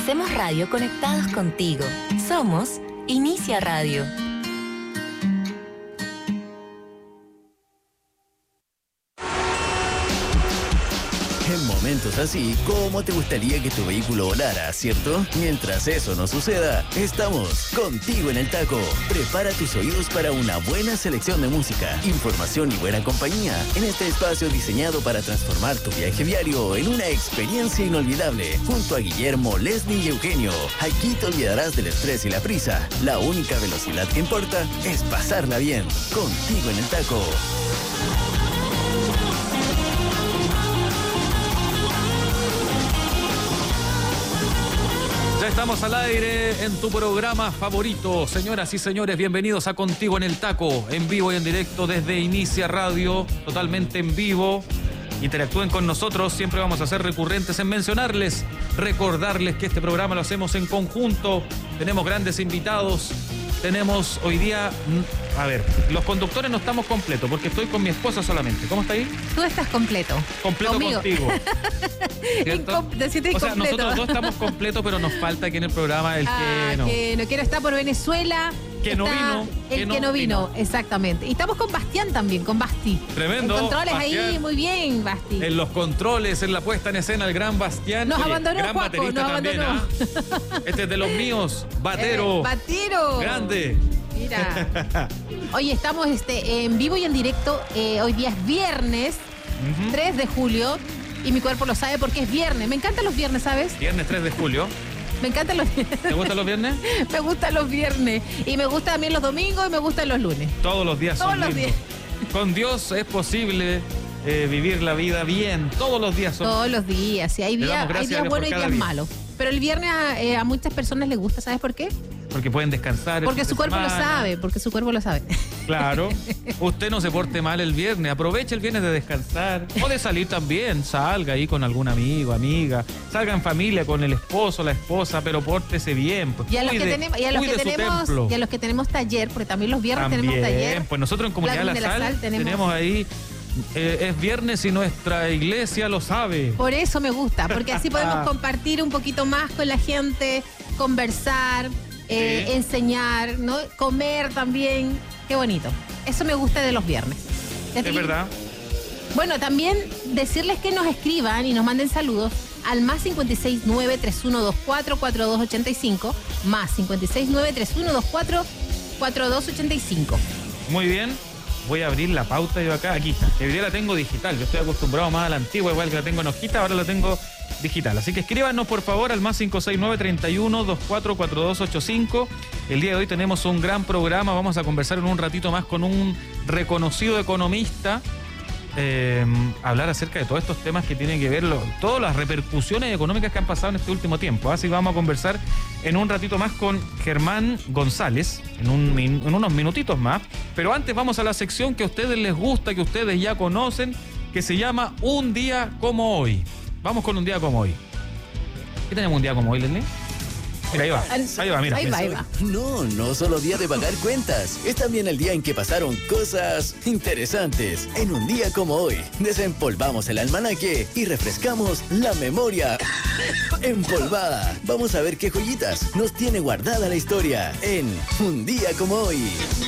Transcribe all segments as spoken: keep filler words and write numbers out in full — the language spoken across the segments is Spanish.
Hacemos radio conectados contigo. Somos Inicia Radio. En momentos así, ¿cómo te gustaría que tu vehículo volara, cierto? Mientras eso no suceda, estamos contigo en el taco. Prepara tus oídos para una buena selección de música, información y buena compañía en este espacio diseñado para transformar tu viaje diario en una experiencia inolvidable. Junto a Guillermo, Leslie y Eugenio, aquí te olvidarás del estrés y la prisa. La única velocidad que importa es pasarla bien. Contigo en el taco. Ya estamos al aire en tu programa favorito. Señoras y señores, bienvenidos a Contigo en el Taco, en vivo y en directo desde Inicia Radio, totalmente en vivo. Interactúen con nosotros, siempre vamos a ser recurrentes en mencionarles, recordarles que este programa lo hacemos en conjunto. Tenemos grandes invitados. Tenemos hoy día, a ver, los conductores no estamos completos porque estoy con mi esposa solamente. ¿Cómo está ahí? Tú estás completo. Completo Conmigo. Contigo. Incom- te sientes O sea, incompleto. nosotros dos estamos completos, pero nos falta aquí en el programa el ah, que no. Que no quiere estar por Venezuela. Que no está vino, El que que no no vino, vino. exactamente. Y estamos con Bastián también, con Basti. Tremendo. En controles Bastián. ahí, muy bien, Basti. En los controles, en la puesta en escena, el gran Bastián. Nos Oye, abandonó gran Juaco, baterista nos también, abandonó. ¿ah? Este es de los míos, batero. Eh, batero. Grande. Mira. Oye, estamos este, en vivo y en directo. Eh, hoy día es viernes, Uh-huh. tres de julio. Y mi cuerpo lo sabe porque es viernes. Me encantan los viernes, ¿sabes? Viernes tres de julio. Me encantan los viernes. ¿Te gustan los viernes? Me gustan los viernes. Y me gustan también los domingos y me gustan los lunes. Todos los días Todos son los lindos. días. Con Dios es posible eh, vivir la vida bien. Todos los días son. Todos los días. Sí, hay Le días, damos gracias hay a días Dios buenos y por cada días día. malos. Pero el viernes a, eh, a muchas personas les gusta, ¿sabes por qué? Porque pueden descansar. el Porque fin su de cuerpo lo semana. sabe, porque su cuerpo lo sabe. Claro. Usted no se porte mal el viernes. Aproveche el viernes de descansar. O de salir también. Salga ahí con algún amigo, amiga. Salga en familia con el esposo, la esposa, pero pórtese bien. Pues. Y a los Cuide- que tenemos, y a los que cuide su tenemos, templo. y a los que tenemos taller, porque también los viernes También, tenemos taller. pues nosotros en Comunidad La, de Sal, la Sal tenemos... tenemos- ahí, eh, es viernes y nuestra iglesia lo sabe. Por eso me gusta, porque así podemos compartir un poquito más con la gente, conversar, eh, Sí. enseñar, ¿no? Comer también. Qué bonito. Eso me gusta de los viernes. ¿Ya te Es digo? verdad. Bueno, también decirles que nos escriban y nos manden saludos al más cinco seis nueve, tres uno dos cuatro, cuatro dos ocho cinco, más cinco seis nueve, tres uno dos cuatro, cuatro dos ocho cinco. Muy bien. Voy a abrir la pauta yo acá. Aquí está. Que hoy día la tengo digital. Yo estoy acostumbrado más a la antigua, igual que la tengo en hojita, ahora la tengo digital. Así que escríbanos por favor al más cinco seis nueve, tres uno dos cuatro, cuatro dos ocho cinco. El día de hoy tenemos un gran programa. Vamos a conversar en un ratito más con un reconocido economista. Eh, hablar acerca de todos estos temas que tienen que ver, lo, todas las repercusiones económicas que han pasado en este último tiempo. Así vamos a conversar en un ratito más con Germán González, en, un, min- en unos minutitos más. Pero antes vamos a la sección que a ustedes les gusta, que ustedes ya conocen, que se llama Un Día Como Hoy. Vamos con Un Día Como Hoy. ¿Qué tenemos un día como hoy, Leslie? Mira, ahí va. Ahí va, mira. Ahí va, ahí va. No, no solo día de pagar cuentas. Es también el día en que pasaron cosas interesantes. En un día como hoy, desempolvamos el almanaque y refrescamos la memoria empolvada. Vamos a ver qué joyitas nos tiene guardada la historia en Un día como hoy.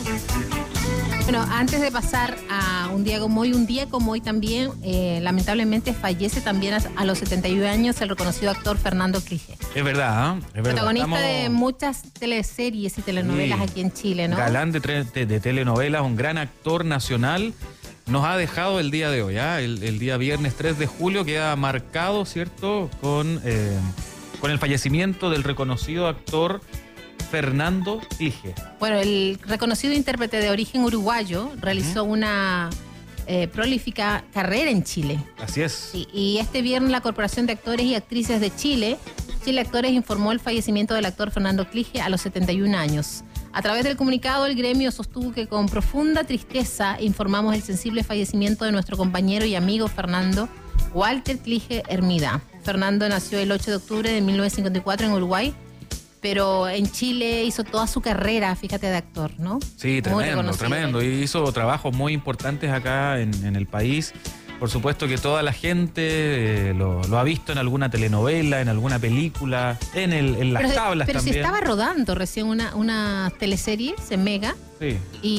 Bueno, antes de pasar a un día como hoy, un día como hoy también, eh, lamentablemente fallece también a, a los setenta y uno años el reconocido actor Fernando Clige. Es verdad, ¿eh? Es verdad. Protagonista Estamos- de muchas teleseries y telenovelas Sí. aquí en Chile, ¿no? Galán de, tre- de- de telenovelas, un gran actor nacional, nos ha dejado el día de hoy, ¿ah? el, el día viernes tres de julio queda marcado, ¿cierto?, con, eh, con el fallecimiento del reconocido actor Fernando Clige. Bueno, el reconocido intérprete de origen uruguayo realizó una eh, prolífica carrera en Chile. Así es. Sí, y este viernes la Corporación de Actores y Actrices de Chile, Chile Actores, informó el fallecimiento del actor Fernando Clige a los setenta y un años. A través del comunicado, el gremio sostuvo que con profunda tristeza informamos el sensible fallecimiento de nuestro compañero y amigo Fernando Walter Clige Hermida. Fernando nació el ocho de octubre de mil novecientos cincuenta y cuatro en Uruguay, pero en Chile hizo toda su carrera, fíjate, de actor, ¿no? Sí, Muy tremendo, reconocido. tremendo. Y hizo trabajos muy importantes acá en, en el país. Por supuesto que toda la gente eh, lo, lo ha visto en alguna telenovela, en alguna película, en, el, en las pero, tablas pero también. Pero si estaba rodando recién una, una teleserie en Mega. Sí.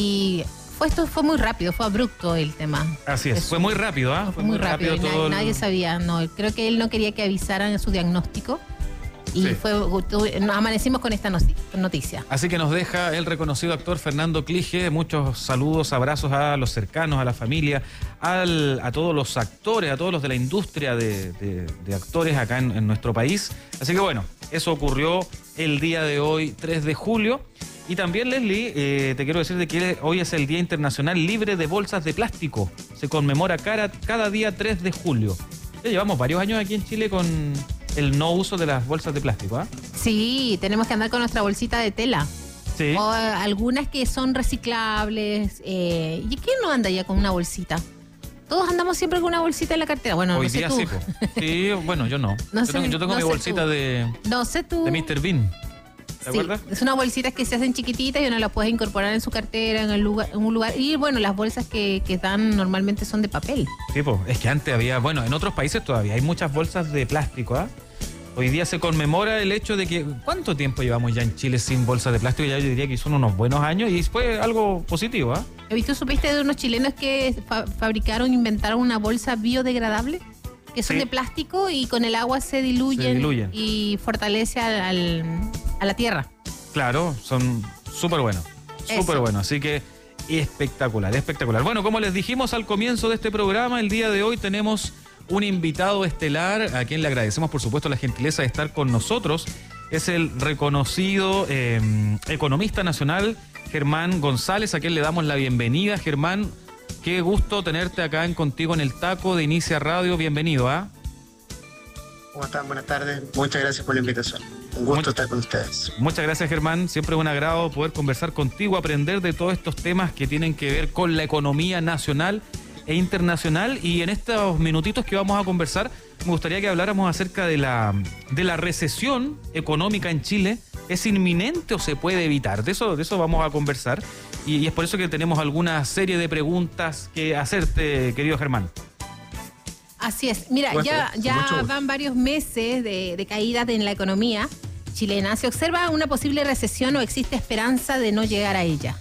Y fue, esto fue muy rápido, fue abrupto el tema. Así es, Eso. fue muy rápido, ¿ah? ¿eh? Fue muy rápido, rápido todo nadie, el... nadie sabía. No, creo que él no quería que avisaran su diagnóstico. Y sí. fue, nos amanecimos con esta noticia. Así que nos deja el reconocido actor Fernando Clige. Muchos saludos, abrazos a los cercanos, a la familia, al, a todos los actores, a todos los de la industria de, de, de actores acá en, en nuestro país. Así que bueno, eso ocurrió el día de hoy, tres de julio. Y también, Leslie, eh, te quiero decir de que hoy es el Día Internacional Libre de Bolsas de Plástico. Se conmemora cada, cada día tres de julio. Ya llevamos varios años aquí en Chile con el no uso de las bolsas de plástico, ¿ah? ¿eh? Sí, tenemos que andar con nuestra bolsita de tela. Sí. O algunas que son reciclables. Eh, ¿Y quién no anda ya con una bolsita? Todos andamos siempre con una bolsita en la cartera. Bueno, hoy no sé día tú. sí, po. Sí, bueno, yo no. no yo sé, tengo, yo tengo no mi bolsita tú. de, no sé tú. de mister Bean. ¿Te sí, acuerdas? Es una bolsita que se hacen chiquititas y uno las puede incorporar en su cartera, en, el lugar, en un lugar. Y bueno, las bolsas que, que dan normalmente son de papel. Sí, pues, es que antes había, bueno, en otros países todavía hay muchas bolsas de plástico, ¿ah? ¿eh? Hoy día se conmemora el hecho de que, ¿cuánto tiempo llevamos ya en Chile sin bolsas de plástico? Ya yo diría que son unos buenos años y fue algo positivo, ¿ah? ¿eh? ¿Tú supiste de unos chilenos que fa fabricaron, inventaron una bolsa biodegradable? Que son sí. de plástico y con el agua se diluyen, se diluyen. y fortalece al, al, a la tierra. Claro, son súper buenos, súper buenos, así que espectacular, espectacular. Bueno, como les dijimos al comienzo de este programa, el día de hoy tenemos un invitado estelar a quien le agradecemos, por supuesto, la gentileza de estar con nosotros. Es el reconocido eh, economista nacional Germán González, a quien le damos la bienvenida. Germán, qué gusto tenerte acá en Contigo en el Taco de Inicia Radio. Bienvenido, ¿ah? ¿eh? ¿Cómo están? Buenas tardes. Muchas gracias por la invitación. Un gusto Much- estar con ustedes. Muchas gracias, Germán. Siempre es un agrado poder conversar contigo, aprender de todos estos temas que tienen que ver con la economía nacional e internacional. Y en estos minutitos que vamos a conversar, me gustaría que habláramos acerca de la, de la recesión económica en Chile. ¿Es inminente o se puede evitar? De eso, de eso vamos a conversar. Y, y es por eso que tenemos alguna serie de preguntas que hacerte, querido Germán. Así es. Mira, bueno, ya, ya van varios meses de, de caídas en la economía chilena. ¿Se observa una posible recesión o existe esperanza de no llegar a ella?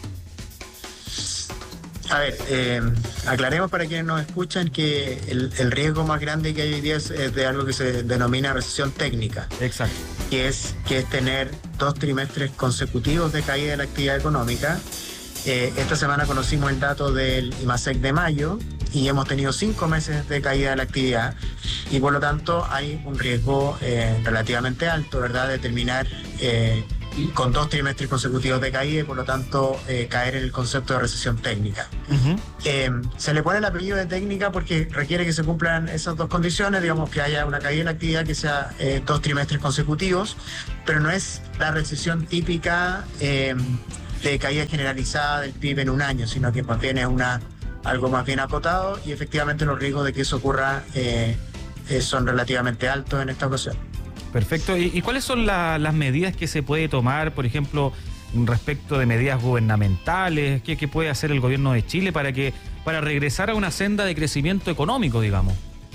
A ver, eh, aclaremos para quienes nos escuchan que el, el riesgo más grande que hay hoy día es, es de algo que se denomina recesión técnica. Exacto. Que es, que es tener dos trimestres consecutivos de caída de la actividad económica. Eh, esta semana conocimos el dato del IMASEC de mayo y hemos tenido cinco meses de caída de la actividad y por lo tanto hay un riesgo eh, relativamente alto, ¿verdad?, de terminar eh, con dos trimestres consecutivos de caída y por lo tanto eh, caer en el concepto de recesión técnica. Uh-huh. Eh, se le pone el apellido de técnica porque requiere que se cumplan esas dos condiciones, digamos que haya una caída de la actividad que sea eh, dos trimestres consecutivos, pero no es la recesión típica eh, de caída generalizada del P I B en un año, sino que más bien es una algo más bien acotado y efectivamente los riesgos de que eso ocurra eh, eh, son relativamente altos en esta ocasión. Perfecto. ¿Y, y cuáles son la, las medidas que se puede tomar, por ejemplo, respecto de medidas gubernamentales? ¿Qué, qué puede hacer el gobierno de Chile para que para regresar a una senda de crecimiento económico, digamos?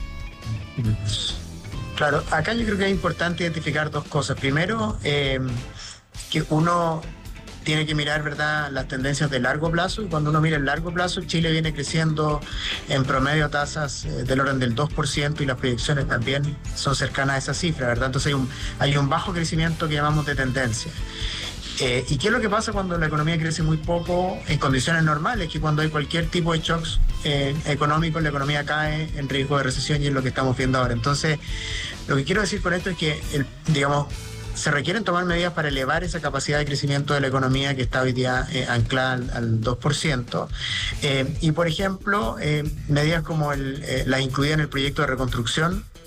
Claro, acá yo creo que es importante identificar dos cosas. Primero, eh, que uno tiene que mirar, ¿verdad?, las tendencias de largo plazo, y cuando uno mira el largo plazo, Chile viene creciendo en promedio tasas eh, del orden del dos por ciento y las proyecciones también son cercanas a esa cifra, ¿verdad? Entonces hay un, hay un bajo crecimiento que llamamos de tendencia. Eh, ¿Y qué es lo que pasa cuando la economía crece muy poco en condiciones normales? Que cuando hay cualquier tipo de shocks eh, económicos, la economía cae en riesgo de recesión y es lo que estamos viendo ahora. Entonces, lo que quiero decir con esto es que, el, digamos, se requieren tomar medidas para elevar esa capacidad de crecimiento de la economía que está hoy día eh, anclada al, al dos por ciento. Eh, y, por ejemplo, eh, medidas como el, eh, las incluidas en el proyecto de reconstrucción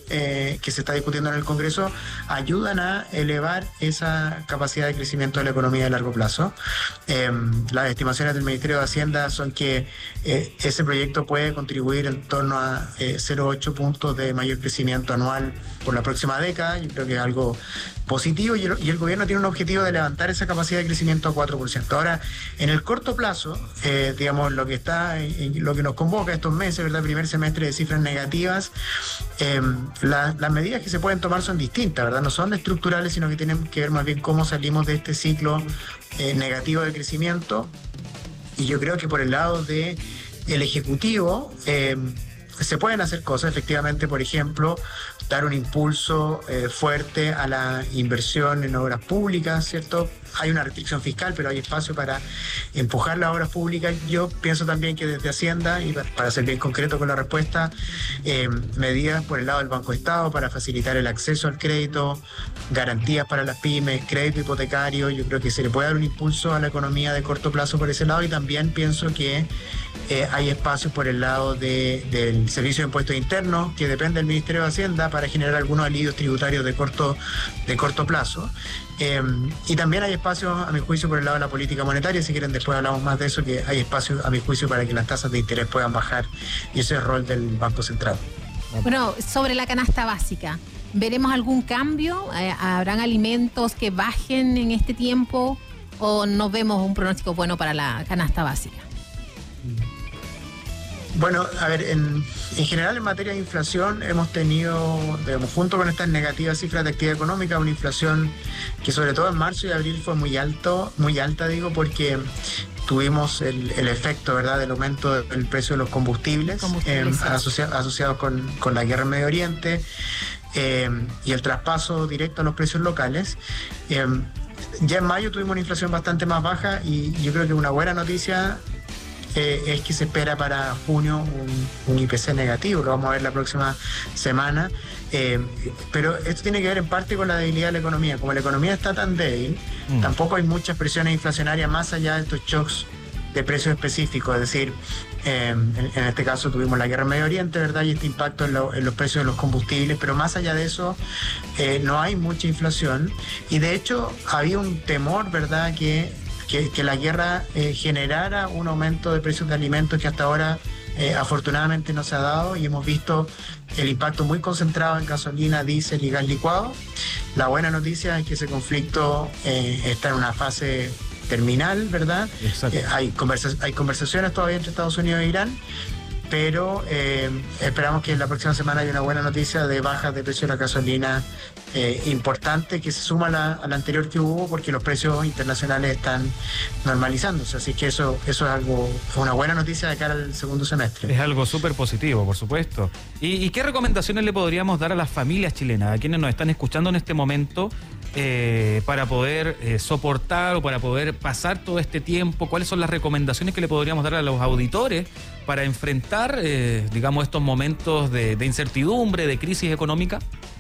eh, que se está discutiendo en el Congreso ayudan a elevar esa capacidad de crecimiento de la economía de largo plazo. Eh, las estimaciones del Ministerio de Hacienda son que eh, ese proyecto puede contribuir en torno a eh, cero coma ocho puntos de mayor crecimiento anual por la próxima década. Yo creo que es algo positivo y el, y el gobierno tiene un objetivo de levantar esa capacidad de crecimiento a cuatro por ciento. Ahora, en el corto plazo, eh, digamos, lo que está, en, lo que nos convoca estos meses, ¿verdad? Primer semestre de cifras negativas, eh, la, las medidas que se pueden tomar son distintas, ¿verdad? No son estructurales, sino que tienen que ver más bien cómo salimos de este ciclo eh, negativo de crecimiento. Y yo creo que por el lado de el Ejecutivo, eh, se pueden hacer cosas, efectivamente, por ejemplo, dar un impulso eh, fuerte a la inversión en obras públicas, ¿cierto? Hay una restricción fiscal, pero hay espacio para empujar las obras públicas. Yo pienso también que desde Hacienda, y para ser bien concreto con la respuesta, eh, medidas por el lado del Banco Estado para facilitar el acceso al crédito, garantías para las pymes, crédito hipotecario. Yo creo que se le puede dar un impulso a la economía de corto plazo por ese lado, y también pienso que eh, hay espacios por el lado de, del Servicio de Impuestos Internos, que depende del Ministerio de Hacienda, para generar algunos alivios tributarios de corto, de corto plazo. Eh, y también hay espacios, a mi juicio, por el lado de la política monetaria. Si quieren, después hablamos más de eso, que hay espacios, a mi juicio, para que las tasas de interés puedan bajar, y ese es el rol del Banco Central. Bueno, sobre la canasta básica, ¿veremos algún cambio? ¿Habrán alimentos que bajen en este tiempo o no vemos un pronóstico bueno para la canasta básica? Bueno, a ver, en, en general en materia de inflación hemos tenido, digamos, junto con estas negativas cifras de actividad económica, una inflación que sobre todo en marzo y abril fue muy alto, muy alta, digo, porque tuvimos el, el efecto, ¿verdad?, del aumento del precio de los combustibles, combustibles eh, asocia, asociados con, con la guerra en Medio Oriente eh, y el traspaso directo a los precios locales. Eh, ya en mayo tuvimos una inflación bastante más baja, y yo creo que una buena noticia Eh, es que se espera para junio un, un I P C negativo, lo vamos a ver la próxima semana, eh, pero esto tiene que ver en parte con la debilidad de la economía. Como la economía está tan débil, mm. tampoco hay muchas presiones inflacionarias más allá de estos shocks de precios específicos, es decir, eh, en, en este caso tuvimos la guerra en Medio Oriente, ¿verdad?, y este impacto en, lo, en los precios de los combustibles, pero más allá de eso eh, no hay mucha inflación, y de hecho había un temor, ¿verdad?, que Que, que la guerra eh, generara un aumento de precios de alimentos que hasta ahora eh, afortunadamente no se ha dado, y hemos visto el impacto muy concentrado en gasolina, diésel y gas licuado. La buena noticia es que ese conflicto eh, está en una fase terminal, ¿verdad? Eh, hay, conversa- hay conversaciones todavía entre Estados Unidos e Irán, pero eh, esperamos que la próxima semana haya una buena noticia de bajas de precio de la gasolina eh, importante, que se suma a la, a la anterior que hubo, porque los precios internacionales están normalizándose. Así que eso, eso es algo, una buena noticia de cara al segundo semestre. Es algo súper positivo, por supuesto. ¿Y, ¿Y qué recomendaciones le podríamos dar a las familias chilenas, a quienes nos están escuchando en este momento, eh, para poder eh, soportar o para poder pasar todo este tiempo? ¿Cuáles son las recomendaciones que le podríamos dar a los auditores para enfrentar, eh, digamos, estos momentos de, de incertidumbre, de crisis económica?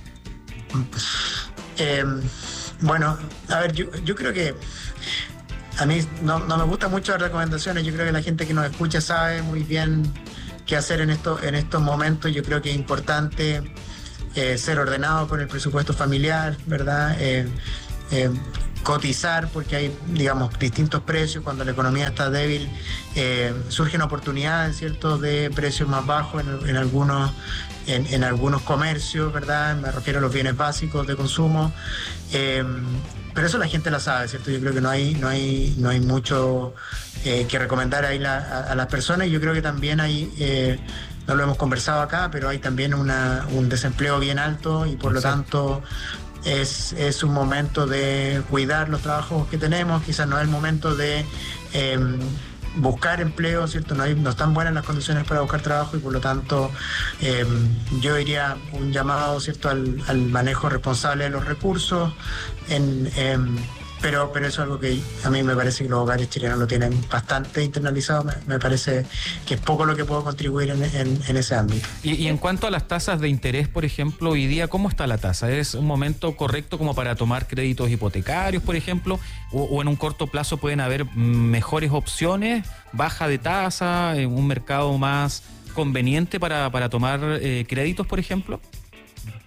Eh, bueno, a ver, yo, yo creo que a mí no, no me gustan mucho las recomendaciones. Yo creo que la gente que nos escucha sabe muy bien qué hacer en, esto, en estos momentos. Yo creo que es importante eh, ser ordenado con el presupuesto familiar, ¿verdad? Eh, eh, cotizar, porque hay, digamos, distintos precios. Cuando la economía está débil, eh, surgen oportunidades, ¿cierto?, de precios más bajos en, en algunos en, en algunos comercios, ¿verdad? Me refiero a los bienes básicos de consumo. Eh, pero eso la gente lo sabe, ¿cierto? Yo creo que no hay, no hay, no hay mucho eh, que recomendar ahí la, a, a las personas. Yo creo que también hay, eh, no lo hemos conversado acá, pero hay también una, un desempleo bien alto, y por lo tanto Es, es un momento de cuidar los trabajos que tenemos. Quizás no es el momento de eh, buscar empleo, ¿cierto? No, hay, no están buenas las condiciones para buscar trabajo, y por lo tanto eh, yo diría un llamado, ¿cierto?, al, al manejo responsable de los recursos, en, eh, pero, pero eso es algo que a mí me parece que los hogares chilenos lo tienen bastante internalizado. Me, me parece que es poco lo que puedo contribuir en, en, en ese ámbito. Y, y en cuanto a las tasas de interés, por ejemplo, hoy día, ¿cómo está la tasa? ¿Es un momento correcto como para tomar créditos hipotecarios, por ejemplo? ¿O, o en un corto plazo pueden haber mejores opciones, baja de tasa, un mercado más conveniente para, para tomar eh, créditos, por ejemplo?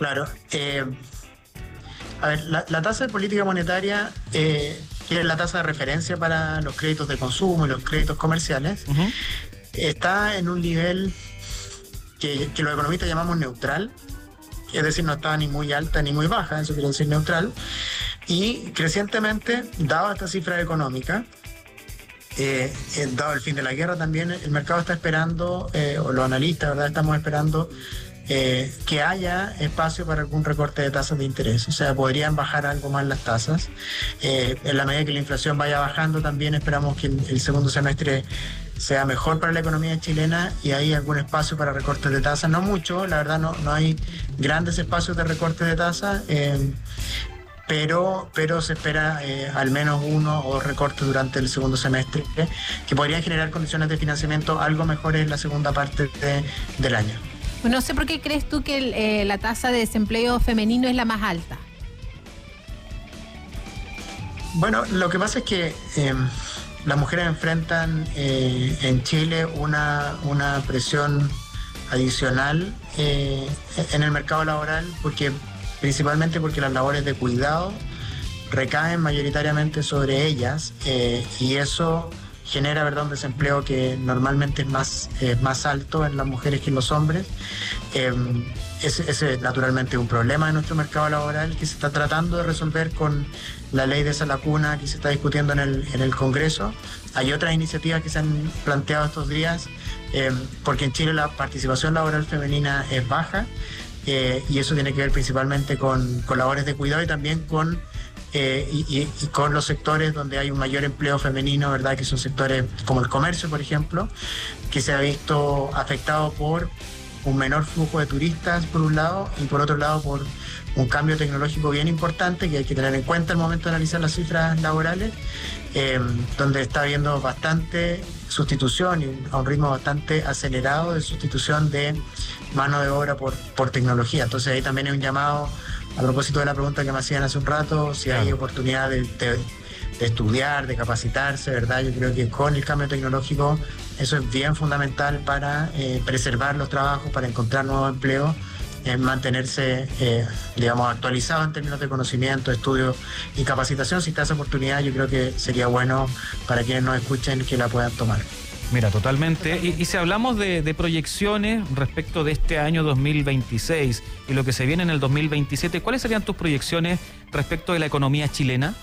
Claro. Eh, a ver, la, la tasa de política monetaria, eh, que es la tasa de referencia para los créditos de consumo y los créditos comerciales, uh-huh. está en un nivel que, que los economistas llamamos neutral, es decir, no está ni muy alta ni muy baja, eso quiere decir neutral, y crecientemente, dada esta cifra económica, eh, eh, dado el fin de la guerra también, el mercado está esperando, eh, o los analistas, ¿verdad?, estamos esperando eh, que haya espacio para algún recorte de tasas de interés, o sea, podrían bajar algo más las tasas. Eh, en la medida que la inflación vaya bajando, también esperamos que el, el segundo semestre sea mejor para la economía chilena y hay algún espacio para recortes de tasas, no mucho, la verdad no, no hay grandes espacios de recortes de tasas, eh, pero, pero se espera eh, al menos uno o dos recortes durante el segundo semestre eh, que podrían generar condiciones de financiamiento algo mejores en la segunda parte de, del año. Bueno, no sé por qué crees tú que el, eh, la tasa de desempleo femenino es la más alta. Bueno, lo que pasa es que eh, las mujeres enfrentan eh, en Chile una, una presión adicional eh, en el mercado laboral, porque principalmente porque las labores de cuidado recaen mayoritariamente sobre ellas eh, y eso genera, ¿verdad?, un desempleo que normalmente es más, eh, más alto en las mujeres que en los hombres. Eh, ese, ese es naturalmente un problema de nuestro mercado laboral que se está tratando de resolver con la ley de sala cuna que se está discutiendo en el, en el Congreso. Hay otras iniciativas que se han planteado estos días, eh, porque en Chile la participación laboral femenina es baja, eh, y eso tiene que ver principalmente con, con labores de cuidado y también con, eh, y, y, y con los sectores donde hay un mayor empleo femenino, ¿verdad?, que son sectores como el comercio, por ejemplo, que se ha visto afectado por un menor flujo de turistas, por un lado, y por otro lado por un cambio tecnológico bien importante que hay que tener en cuenta al momento de analizar las cifras laborales, eh, donde está habiendo bastante sustitución y a un ritmo bastante acelerado de sustitución de mano de obra por, por tecnología. Entonces ahí también hay un llamado, a propósito de la pregunta que me hacían hace un rato, si hay oportunidad de, de, de estudiar, de capacitarse, ¿verdad? Yo creo que con el cambio tecnológico eso es bien fundamental para eh, preservar los trabajos, para encontrar nuevos empleos, eh, mantenerse, eh, digamos, actualizado en términos de conocimiento, estudio y capacitación. Si está esa oportunidad, yo creo que sería bueno para quienes nos escuchen que la puedan tomar. Mira, totalmente. Y, y si hablamos de, de proyecciones respecto de este año dos mil veintiséis y lo que se viene en el dos mil veintisiete, ¿cuáles serían tus proyecciones respecto de la economía chilena?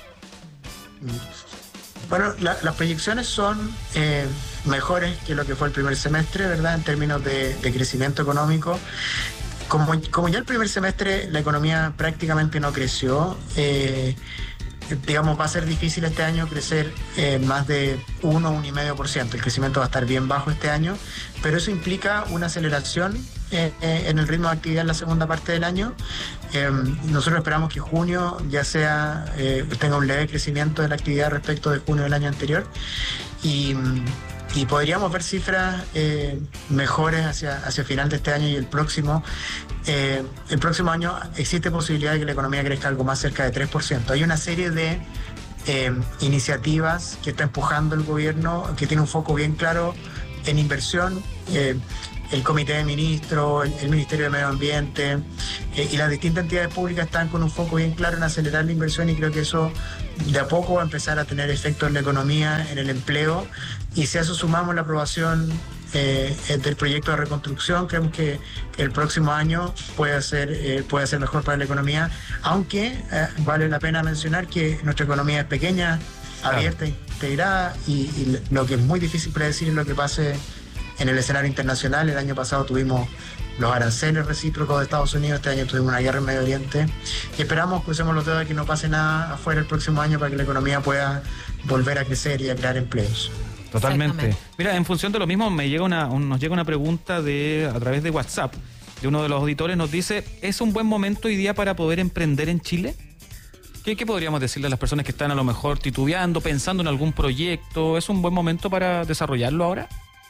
Bueno, la, las proyecciones son eh, mejores que lo que fue el primer semestre, ¿verdad?, en términos de, de crecimiento económico. Como, como ya el primer semestre la economía prácticamente no creció, eh, digamos, va a ser difícil este año crecer eh, más de uno, uno coma cinco por ciento. El crecimiento va a estar bien bajo este año, pero eso implica una aceleración eh, eh, en el ritmo de actividad en la segunda parte del año. Eh, nosotros esperamos que junio ya sea eh, tenga un leve crecimiento de la actividad respecto de junio del año anterior y, y podríamos ver cifras eh, mejores hacia, hacia final de este año y el próximo. Eh, el próximo año existe posibilidad de que la economía crezca algo más cerca de tres por ciento. Hay una serie de eh, iniciativas que está empujando el gobierno, que tiene un foco bien claro en inversión. Eh, el Comité de Ministros, el, el Ministerio de Medio Ambiente eh, y las distintas entidades públicas están con un foco bien claro en acelerar la inversión y creo que eso de a poco va a empezar a tener efecto en la economía, en el empleo, y si a eso sumamos la aprobación Eh, del proyecto de reconstrucción, creemos que el próximo año puede ser, eh, puede ser mejor para la economía, aunque eh, vale la pena mencionar que nuestra economía es pequeña, abierta, claro, integrada, y, y lo que es muy difícil predecir es lo que pase en el escenario internacional. El año pasado tuvimos los aranceles recíprocos de Estados Unidos, este año tuvimos una guerra en Medio Oriente, y esperamos, crucemos los dedos, de que no pase nada afuera el próximo año para que la economía pueda volver a crecer y a crear empleos. Totalmente. Mira, en función de lo mismo me llega una, un, nos llega una pregunta de a través de WhatsApp de uno de los auditores. Nos dice, ¿es un buen momento hoy día para poder emprender en Chile? ¿Qué, qué podríamos decirle a las personas que están a lo mejor titubeando, pensando en algún proyecto? ¿Es un buen momento para desarrollarlo ahora?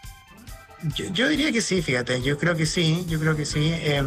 Yo, yo diría que sí, fíjate, yo creo que sí, yo creo que sí. Eh,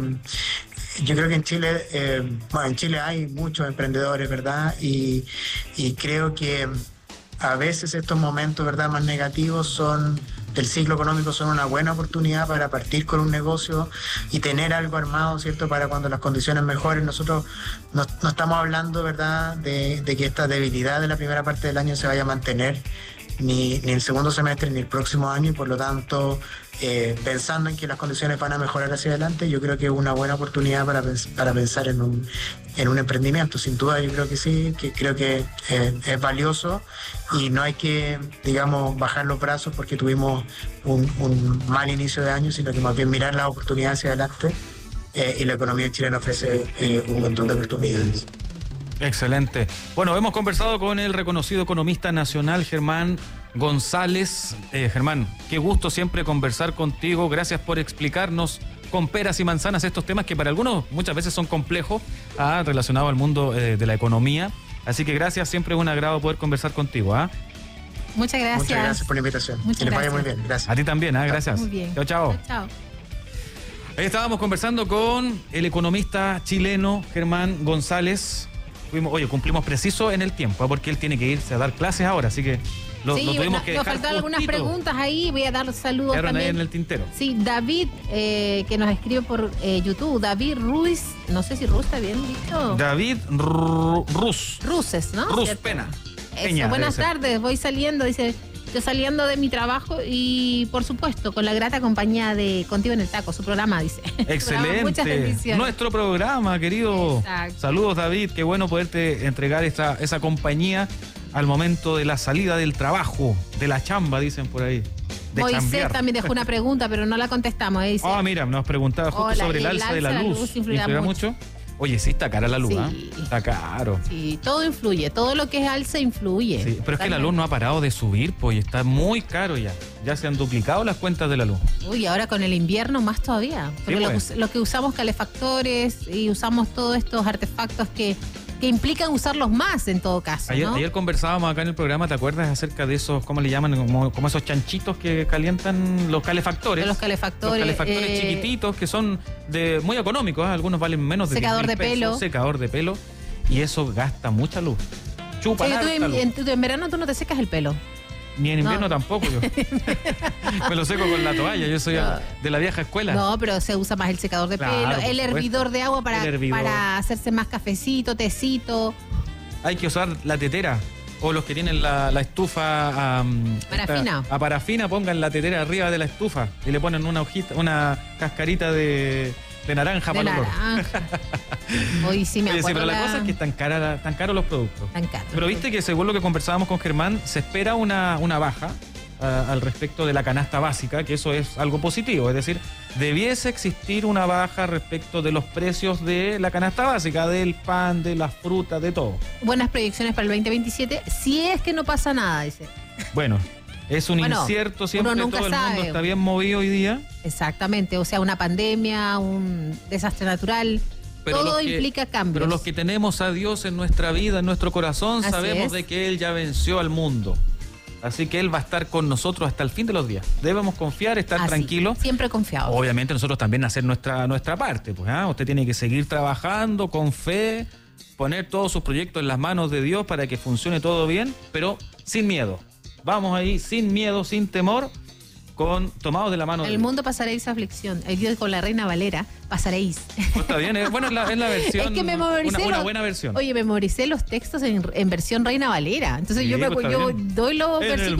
yo creo que en Chile, eh, bueno, en Chile hay muchos emprendedores, ¿verdad? Y, y creo que a veces estos momentos, ¿verdad?, más negativos son del ciclo económico son una buena oportunidad para partir con un negocio y tener algo armado, ¿cierto? Para cuando las condiciones mejoren. Nosotros no, no estamos hablando, ¿verdad?, de, de que esta debilidad de la primera parte del año se vaya a mantener, ni, ni el segundo semestre ni el próximo año, y por lo tanto, eh, pensando en que las condiciones van a mejorar hacia adelante, yo creo que es una buena oportunidad para, para pensar en un, en un emprendimiento. Sin duda, yo creo que sí, que creo que eh, es valioso, y no hay que, digamos, bajar los brazos porque tuvimos un, un mal inicio de año, sino que más bien mirar las oportunidades hacia adelante, eh, y la economía chilena ofrece eh, un montón de oportunidades. Excelente. Bueno, hemos conversado con el reconocido economista nacional Germán González. Eh, Germán, qué gusto siempre conversar contigo. Gracias por explicarnos con peras y manzanas estos temas que para algunos muchas veces son complejos, ah, relacionados al mundo eh, de la economía. Así que gracias, siempre es un agrado poder conversar contigo. ¿ah? Muchas gracias. Muchas gracias por la invitación. Muchas que les vaya gracias. muy bien. Gracias. A ti también, ¿ah? Gracias. Muy bien. Chao, chao. Chao, chao. Ahí estábamos conversando con el economista chileno Germán González. Fuimos, oye, cumplimos preciso en el tiempo, ¿eh? Porque él tiene que irse a dar clases ahora, así que lo, sí, lo tuvimos bueno, que nos dejar faltaron algunas justito. preguntas ahí, voy a dar saludos Quedaron ahí también. en el tintero. Sí, David, eh, que nos escribe por eh, YouTube, David Ruiz, no sé si Ruiz está bien dicho. David R- Rus. Ruses, ¿no? Rus ¿Cierto? Pena. Eso, Peña, buenas debe ser. tardes, voy saliendo, dice, yo saliendo de mi trabajo y por supuesto con la grata compañía de Contigo en el Taco, su programa, dice. Su programa, Excelente. muchas bendiciones. Nuestro programa, querido. Exacto. Saludos, David. Qué bueno poderte entregar esta, esa compañía al momento de la salida del trabajo, de la chamba, dicen por ahí. De Moisés chambear. también dejó una pregunta, pero no la contestamos. eh, Dice, Ah, mira, nos preguntaba justo Hola, sobre el el alza de la alza de la luz. luz influirá mucho? Oye, sí, está cara la luz, Sí. ¿ah? Está caro. sí, todo influye, todo lo que es alza influye. Sí, pero es que la luz no ha parado de subir, pues, y está muy caro ya. Ya se han duplicado las cuentas de la luz. Uy, ahora con el invierno más todavía. Porque Sí, lo, pues. que- lo que usamos calefactores y usamos todos estos artefactos que, que implican usarlos más en todo caso, Ayer, ¿no? ayer conversábamos acá en el programa, ¿te acuerdas acerca de esos, cómo le llaman, como, como esos chanchitos que calientan los calefactores? De los calefactores, Los calefactores eh, chiquititos que son de muy económicos, ¿eh? Algunos valen menos de Secador diez mil de pesos, pelo. secador de pelo, y eso gasta mucha luz. Chupa Sí, tú harta en, luz. en- tú en verano tú no te secas el pelo. Ni en invierno no. tampoco yo. Me lo seco con la toalla, yo soy No. de la vieja escuela. No, pero se usa más el secador de Claro, pelo, por el supuesto. hervidor de agua para, El hervidor. para hacerse más cafecito, tecito. Hay que usar la tetera. O los que tienen la, la estufa um, Parafina. esta- a parafina, pongan la tetera arriba de la estufa y le ponen una hojita, una cascarita de, de naranja De para el olor. naranja. Hoy sí me Oye, sí, acuerdo. pero la la- cosa es que están, cara, tan caros los productos. Tan caro. Pero viste que según lo que conversábamos con Germán, se espera una, una baja ah, al respecto de la canasta básica, que eso es algo positivo. Es decir, debiese existir una baja respecto de los precios de la canasta básica, del pan, de las frutas, de todo. Buenas proyecciones para el veinte veintisiete, si es que no pasa nada, dice. Bueno, es un Bueno, incierto, siempre uno nunca todo el mundo sabe. está bien movido hoy día. Exactamente, o sea, una pandemia, un desastre natural, Pero todo los que- implica cambios. Pero los que tenemos a Dios en nuestra vida, en nuestro corazón, Así sabemos es. de que Él ya venció al mundo. Así que Él va a estar con nosotros hasta el fin de los días. Debemos confiar, estar Así, tranquilos. Siempre confiado. Obviamente nosotros también hacer nuestra, nuestra parte. Pues, ¿ah? Usted tiene que seguir trabajando con fe, poner todos sus proyectos en las manos de Dios para que funcione todo bien, pero sin miedo. Vamos ahí sin miedo, sin temor, con tomados de la mano de El Dios. mundo pasaréis aflicción. El Dios con la Reina Valera, pasaréis. No, está bien, es, bueno, es la, es la versión, Es que me memoricé una, una los- buena versión. Oye, memoricé los textos en, en versión Reina Valera. Entonces Sí, yo, me, pues, está yo bien. doy los En el versículos